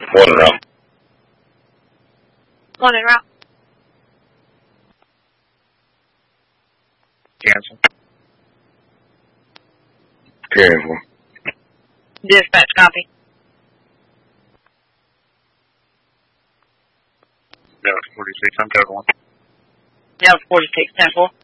One route. One en route. Cancel. Cancel. Dispatch, copy. Dallas 46, I'm code 1. Dallas 46, 10-4.